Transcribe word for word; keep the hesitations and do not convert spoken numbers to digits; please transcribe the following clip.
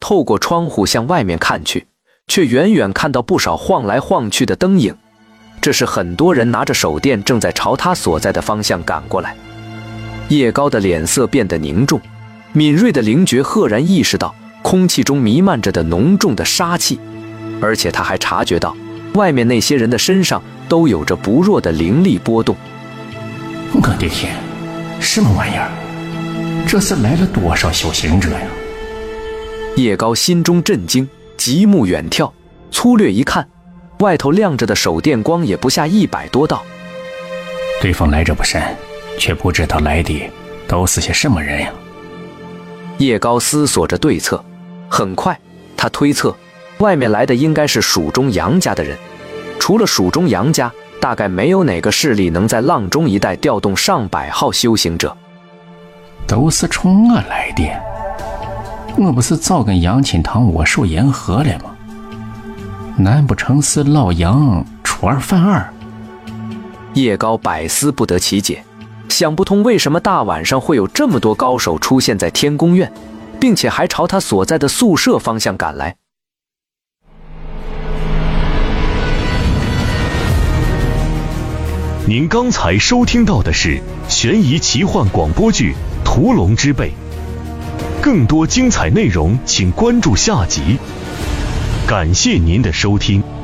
透过窗户向外面看去，却远远看到不少晃来晃去的灯影，这是很多人拿着手电正在朝他所在的方向赶过来。叶高的脸色变得凝重，敏锐的灵觉赫然意识到空气中弥漫着的浓重的杀气，而且他还察觉到外面那些人的身上都有着不弱的灵力波动。 我的天，什么玩意儿？这是来了多少修行者呀？ 叶高心中震惊，极目远眺，粗略一看，外头亮着的手电光也不下一百多道。 对方来者不善，却不知道来的都是些什么人呀？ 叶高思索着对策，很快他推测外面来的应该是蜀中杨家的人，除了蜀中杨家，大概没有哪个势力能在阆中一带调动上百号修行者。 都是冲我来的，我不是早跟杨亲堂握手言和了吗？难不成是老杨出尔反尔？ 叶高百思不得其解，想不通为什么大晚上会有这么多高手出现在天宫院，并且还朝他所在的宿舍方向赶来。 您刚才收听到的是悬疑奇幻广播剧《屠龙之辈》，更多精彩内容请关注下集。感谢您的收听。